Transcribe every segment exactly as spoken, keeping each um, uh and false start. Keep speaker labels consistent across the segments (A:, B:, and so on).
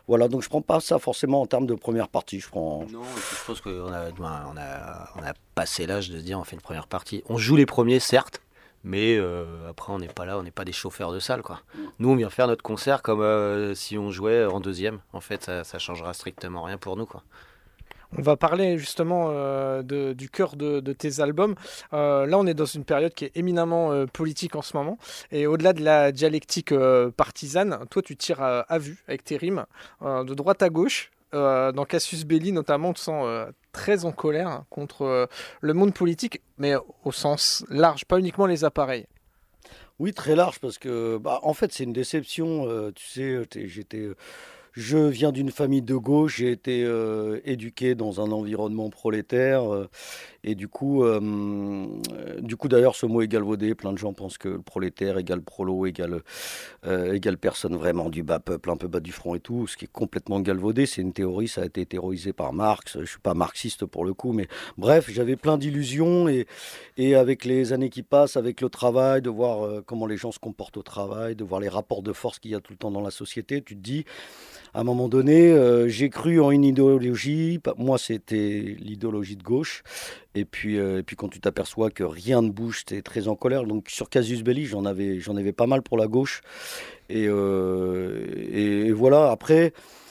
A: Voilà, donc je prends pas ça forcément en termes de première partie. Je prends.
B: Non, et puis je pense qu'on a, on a, on a passé l'âge de se dire on fait une première partie. On joue les premiers, certes, mais euh, après on n'est pas là, on n'est pas des chauffeurs de salle, quoi. Nous, on vient faire notre concert comme euh, si on jouait en deuxième. En fait, ça, ça changera strictement rien pour nous, quoi.
C: On va parler justement euh, de- du cœur de, de tes albums. Euh, là, on est dans une période qui est éminemment euh, politique en ce moment. Et au-delà de la dialectique euh, partisane, toi, tu tires à, à vue avec tes rimes, euh, de droite à gauche. Euh, dans Cassius Belli, notamment, on te sent euh, très en colère contre euh, le monde politique, mais au sens large, pas uniquement les appareils.
A: Oui, très large parce que, bah, en fait, c'est une déception. Euh, tu sais, t'es- j'étais, euh, je viens d'une famille de gauche. J'ai été euh, éduqué dans un environnement prolétaire. euh, Et du coup, euh, euh, du coup d'ailleurs, ce mot est galvaudé. Plein de gens pensent que le prolétaire égale prolo, égale, euh, égale personne vraiment du bas peuple, un peu bas du front et tout, ce qui est complètement galvaudé. C'est une théorie, ça a été théorisé par Marx. Je suis pas marxiste pour le coup, mais bref, j'avais plein d'illusions et, et avec les années qui passent, avec le travail, de voir euh, comment les gens se comportent au travail, de voir les rapports de force qu'il y a tout le temps dans la société, tu te dis, à un moment donné, euh, j'ai cru en une idéologie. Pa- Moi, c'était l'idéologie de gauche. Et puis, euh, et puis quand tu t'aperçois que rien ne bouge, tu es très en colère. Donc sur Casus Belli, j'en avais, j'en avais pas mal pour la gauche. Et, euh, et, et voilà, après,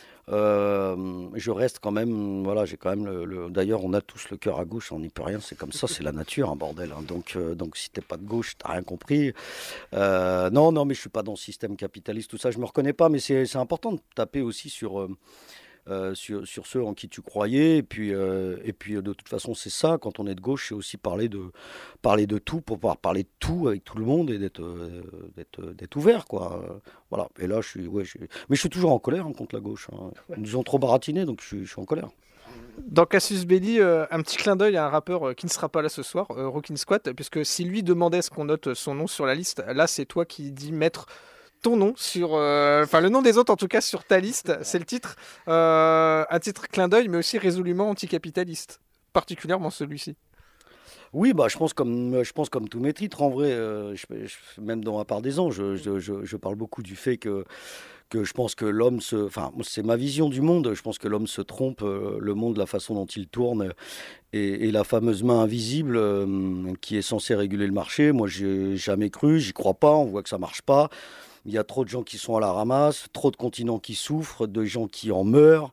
A: euh, je reste quand même, voilà, j'ai quand même le, le- D'ailleurs, on a tous le cœur à gauche, on n'y peut rien, c'est comme ça, c'est la nature, un bordel, hein. Donc, euh, donc si t'es pas de gauche, t'as rien compris. Euh, non, non, mais je suis pas dans le système capitaliste, tout ça, je me reconnais pas, mais c'est c'est important de taper aussi sur, euh, euh, sur, sur ceux en qui tu croyais. Et puis, euh, et puis euh, de toute façon, c'est ça, quand on est de gauche, c'est aussi parler de, parler de tout pour pouvoir parler de tout avec tout le monde et d'être euh, d'être, d'être ouvert, quoi. Euh, Voilà. Et là, je suis, ouais, je suis- mais je suis toujours en colère, hein, contre la gauche, hein. Ils nous ont trop baratiné, donc je suis, je suis en colère.
C: Dans Cassius Belli, euh, un petit clin d'œil à un rappeur euh, qui ne sera pas là ce soir, euh, Rockin' Squat, puisque si lui demandait ce qu'on note son nom sur la liste, là c'est toi qui dis mettre ton nom sur, euh, enfin le nom des autres en tout cas sur ta liste, c'est le titre, Euh, un titre clin d'œil mais aussi résolument anticapitaliste, particulièrement celui-ci.
A: Oui, bah, je pense comme, je pense comme tous mes titres, en vrai, euh, je- je- même dans Ma part des anges, je, je, je- je parle beaucoup du fait que que je pense que l'homme se... Enfin, moi, c'est ma vision du monde. Je pense que l'homme se trompe, euh, le monde, la façon dont il tourne, euh, et, et la fameuse main invisible euh, qui est censée réguler le marché. Moi, j'ai jamais cru, j'y crois pas. On voit que ça marche pas. Il y a trop de gens qui sont à la ramasse, trop de continents qui souffrent, de gens qui en meurent.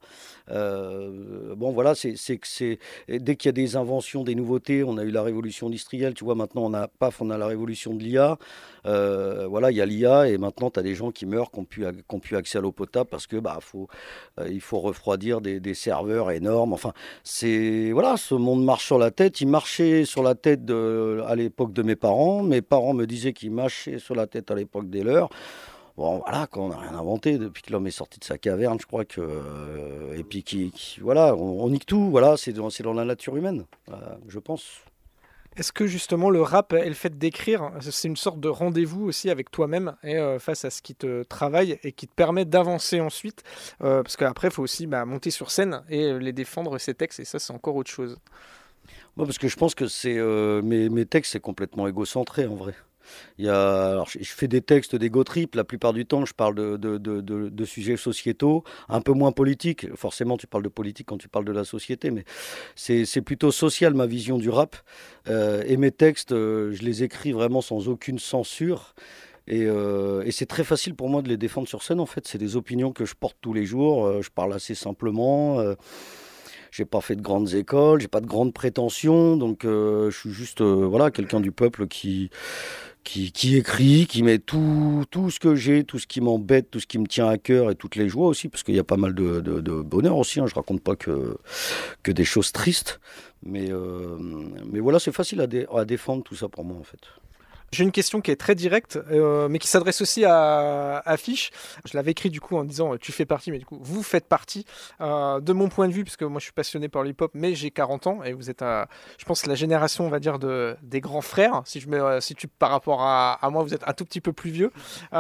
A: Euh, bon, voilà, c'est c'est que c'est et dès qu'il y a des inventions, des nouveautés, on a eu la révolution industrielle, tu vois, maintenant on a paf, on a la révolution de l'I A. Euh, voilà, il y a l'I A et maintenant tu as des gens qui meurent, qui n'ont plus, ac- qui ont plus accès à l'eau potable parce que bah faut, euh, il faut refroidir des, des serveurs énormes. Enfin, c'est voilà, ce monde marche sur la tête. Il marchait sur la tête de, à l'époque de mes parents. Mes parents me disaient qu'il marchait sur la tête à l'époque des leurs. Bon, voilà, quoi, on n'a rien inventé depuis que l'homme est sorti de sa caverne, je crois que. Euh, et puis, qui, qui- voilà, on, on nique tout, voilà, c'est dans, c'est dans la nature humaine, euh, je pense.
C: Est-ce que justement le rap et le fait d'écrire, c'est une sorte de rendez-vous aussi avec toi-même et euh, face à ce qui te travaille et qui te permet d'avancer ensuite, euh, parce qu'après il faut aussi bah, monter sur scène et euh, les défendre ces textes et ça c'est encore autre chose.
A: Moi, parce que je pense que c'est euh, mes, mes textes, c'est complètement égocentré en vrai. Il y a, alors, je, je fais des textes d'ego trip, la plupart du temps, je parle de, de, de, de- de sujets sociétaux, un peu moins politiques. Forcément, tu parles de politique quand tu parles de la société, mais c'est c'est plutôt social ma vision du rap. Euh, et mes textes, euh, je les écris vraiment sans aucune censure. Et, euh, et c'est très facile pour moi de les défendre sur scène en fait. C'est des opinions que je porte tous les jours. Euh, je parle assez simplement. Euh, j'ai pas fait de grandes écoles, j'ai pas de grandes prétentions. Donc euh, je suis juste euh, voilà, quelqu'un du peuple qui, qui, qui écrit, qui met tout, tout ce que j'ai, tout ce qui m'embête, tout ce qui me tient à cœur et toutes les joies aussi, parce qu'il y a pas mal de, de, de bonheur aussi, hein. Je raconte pas que, que des choses tristes. Mais, euh, mais voilà, c'est facile à, dé- à défendre tout ça pour moi en fait.
C: J'ai une question qui est très directe, euh, mais qui s'adresse aussi à, à Fiche. Je l'avais écrit du coup en disant euh, tu fais partie, mais du coup vous faites partie. Euh, de mon point de vue, puisque moi je suis passionné par le hip-hop, mais j'ai quarante ans et vous êtes, à, je pense, la génération, on va dire, de, des grands frères. Si je me euh, situe par rapport à, à moi, vous êtes un tout petit peu plus vieux.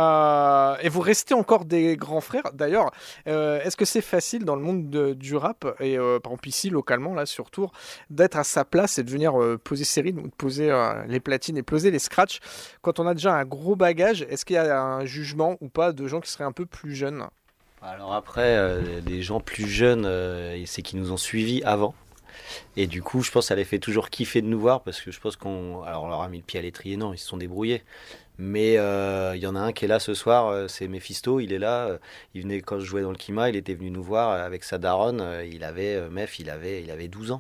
C: Euh, et vous restez encore des grands frères. D'ailleurs, euh, est-ce que c'est facile dans le monde de- du rap, et euh, par exemple ici, localement, là sur Tours, d'être à sa place et de venir euh, poser ses rythmes, ou de poser euh, les platines et poser les scratchs quand on a déjà un gros bagage? Est-ce qu'il y a un jugement ou pas de gens qui seraient un peu plus jeunes?
B: Alors après, euh, les gens plus jeunes, euh, c'est qu'ils nous ont suivis avant. Et du coup, je pense que ça les fait toujours kiffer de nous voir parce que je pense qu'on. Alors, on leur a mis le pied à l'étrier, non, ils se sont débrouillés. Mais euh, il y en a un qui est là ce soir, euh, c'est Mephisto, il est là. euh, il venait quand je jouais dans le Kima, il était venu nous voir euh, avec sa daronne. euh, il avait, euh, Mef, il avait, il avait douze ans.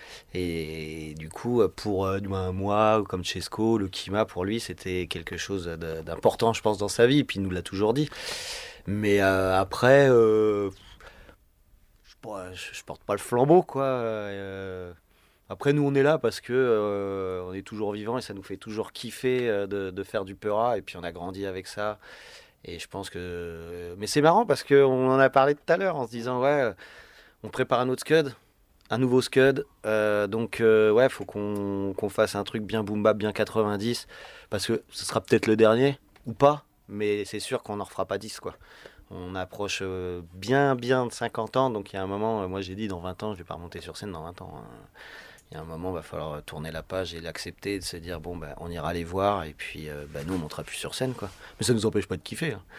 B: Et du coup, euh, pour euh, du moins moi, comme Chesco, le Kima, pour lui, c'était quelque chose de- d'important, je pense, dans sa vie. Et puis il nous l'a toujours dit. Mais euh, après, euh, je, pourrais- je- je porte pas le flambeau, quoi. euh, Après, nous, on est là parce que euh, on est toujours vivant et ça nous fait toujours kiffer euh, de, de faire du Peura. Et puis, on a grandi avec ça. Et je pense que. Mais c'est marrant parce qu'on en a parlé tout à l'heure en se disant, ouais, euh, on prépare un autre Scud, un nouveau Scud. euh, donc, euh, ouais, faut qu'on qu'on fasse un truc bien boom bap, bien quatre-vingt-dix. Parce que ce sera peut-être le dernier ou pas. Mais c'est sûr qu'on n'en refera pas dix, quoi. On approche euh, bien, bien de cinquante ans. Donc, il y a un moment, euh, moi j'ai dit dans vingt ans, je vais pas remonter sur scène dans vingt ans. hein. Il y a un moment, il va falloir tourner la page et l'accepter, de se dire, bon, bah, on ira les voir, et puis euh, bah, nous, on montera plus sur scène, quoi. Mais ça ne nous empêche pas de kiffer. hein.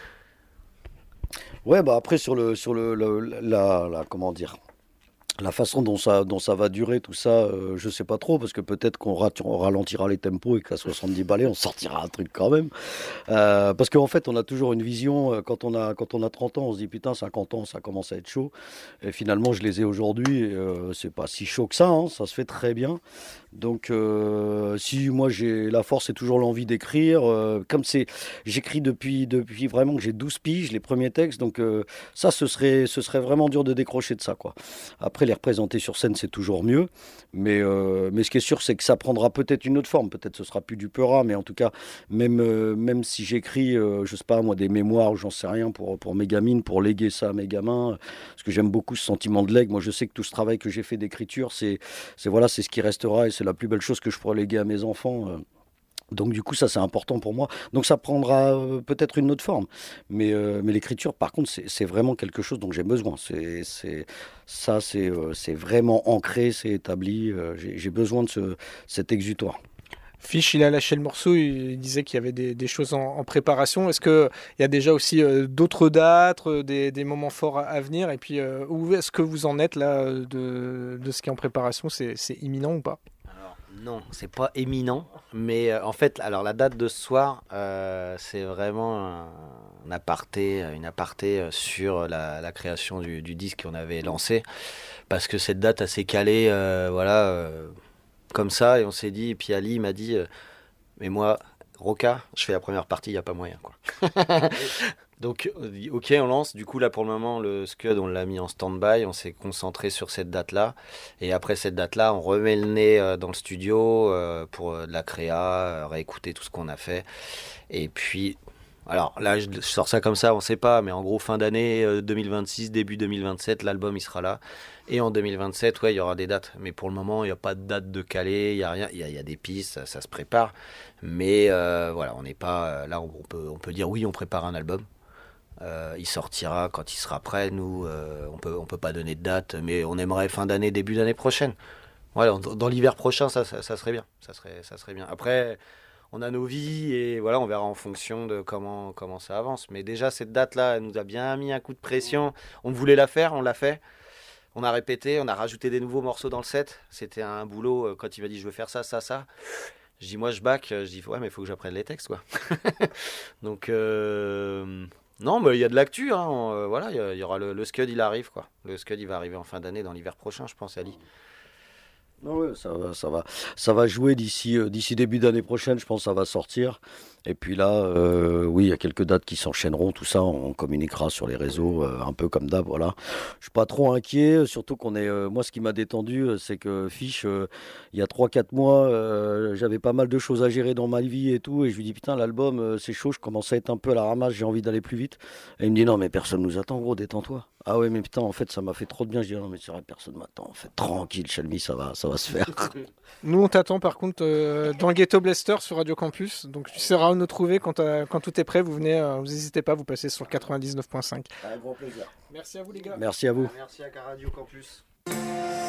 A: Ouais, bah après sur le sur le, le- la, la- comment dire, la façon dont ça dont ça va durer tout ça, euh, je sais pas trop parce que peut-être qu'on rat- on ralentira les tempos et qu'à soixante-dix ballets on sortira un truc quand même. Euh, parce qu'en fait on a toujours une vision euh, quand on a quand on a trente ans on se dit putain cinquante ans ça commence à être chaud et finalement je les ai aujourd'hui et euh, c'est pas si chaud que ça, hein, ça se fait très bien. Donc, euh, si moi j'ai la force et toujours l'envie d'écrire, euh, comme c'est, j'écris depuis, depuis vraiment que j'ai douze piges, les premiers textes, donc euh, ça, ce serait, ce serait vraiment dur de décrocher de ça, quoi. Après, les représenter sur scène, c'est toujours mieux, mais, euh, mais ce qui est sûr, c'est que ça prendra peut-être une autre forme, peut-être ce sera plus du Peura, mais en tout cas, même, euh, même si j'écris, euh, je sais pas, moi, des mémoires ou j'en sais rien pour, pour mes gamines, pour léguer ça à mes gamins, parce que j'aime beaucoup ce sentiment de legs. Moi, je sais que tout ce travail que j'ai fait d'écriture, c'est c'est voilà, c'est ce qui restera et c'est la plus belle chose que je pourrais léguer à mes enfants. euh. Donc du coup, ça c'est important pour moi. Donc ça prendra euh, peut-être une autre forme. Mais, euh, mais l'écriture, par contre, c'est c'est vraiment quelque chose dont j'ai besoin. C'est, c'est, ça, c'est euh, c'est vraiment ancré, c'est établi. euh, j'ai j'ai besoin de ce, cet exutoire.
C: Fish, il a lâché le morceau, il disait qu'il y avait des, des choses en, en préparation. Est-ce qu'il y a déjà aussi euh, d'autres dates, euh, des, des moments forts à, à venir? Et puis, euh, où est-ce que vous en êtes là euh, de, de ce qui est en préparation? C'est, c'est imminent ou pas?
B: Alors, non, c'est pas éminent, mais euh, en fait, alors la date de ce soir, euh, c'est vraiment un, un aparté, une aparté euh, sur la, la création du, du disque qu'on avait lancé, parce que cette date, elle s'est calée, euh, voilà, euh, comme ça, et on s'est dit, et puis Ali m'a dit, euh, mais moi, Roca, je fais la première partie, il n'y a pas moyen, quoi. Donc, on dit, ok, on lance. Du coup, là, pour le moment, le Scud, on l'a mis en stand-by. On s'est concentré sur cette date-là. Et après cette date-là, on remet le nez euh, dans le studio euh, pour euh, de la créa, euh, réécouter tout ce qu'on a fait. Et puis, alors là, je, je sors ça comme ça, on sait pas. Mais en gros, fin d'année euh, deux mille vingt-six, début deux mille vingt-sept, l'album, il sera là. Et en deux mille vingt-sept, ouais, il y aura des dates. Mais pour le moment, il n'y a pas de date de calé, il n'y a rien. Il y a, il y a des pistes, ça, ça se prépare. Mais euh, voilà, on n'est pas... euh, là, on peut, on peut dire, oui, on prépare un album. Euh, il sortira quand il sera prêt. Nous, euh, on peut, on peut pas donner de date, mais on aimerait fin d'année, début d'année prochaine. Voilà, dans, dans l'hiver prochain, ça, ça, ça serait bien. Ça serait, ça serait bien. Après, on a nos vies et voilà, on verra en fonction de comment, comment ça avance. Mais déjà, cette date-là, elle nous a bien mis un coup de pression. On voulait la faire, on l'a fait. On a répété, on a rajouté des nouveaux morceaux dans le set. C'était un boulot. euh, Quand il m'a dit, je veux faire ça, ça, ça. Je dis, moi, je back. Je dis, ouais, mais il faut que j'apprenne les textes, quoi. Donc, euh, non, mais il y a de l'actu, hein. euh, voilà, il y, a- il y aura le, le Scud, il arrive, quoi. Le Scud, il va arriver en fin d'année, dans l'hiver prochain, je pense, Ali.
A: Ah ouais, ça va, ça va, ça va jouer d'ici euh, d'ici début d'année prochaine, je pense que ça va sortir. Et puis là, euh, oui, il y a quelques dates qui s'enchaîneront, tout ça, on communiquera sur les réseaux, euh, un peu comme d'hab, voilà. Je suis pas trop inquiet, surtout qu'on est, euh, moi, ce qui m'a détendu, euh, c'est que Fiche, euh, il y a trois quatre mois, euh, j'avais pas mal de choses à gérer dans ma vie et tout, et je lui dis, putain, l'album, euh, c'est chaud, je commence à être un peu à la ramasse, j'ai envie d'aller plus vite. Et il me dit, non, mais personne nous attend, gros, détends-toi. Ah ouais, mais putain, en fait, ça m'a fait trop de bien. Je dis, ah non, mais c'est vrai, personne m'attend. En fait, tranquille, Shelmy, ça va, ça va se faire.
C: Nous, on t'attend par contre euh, dans le Ghetto Blaster sur Radio Campus. Donc, tu sauras où nous trouver quand, euh, quand tout est prêt. Vous venez, euh, vous n'hésitez pas, vous passez sur le quatre-vingt-dix-neuf point cinq.
A: Avec grand plaisir.
C: Merci à vous, les gars.
A: Merci à vous.
B: Merci à Radio Campus.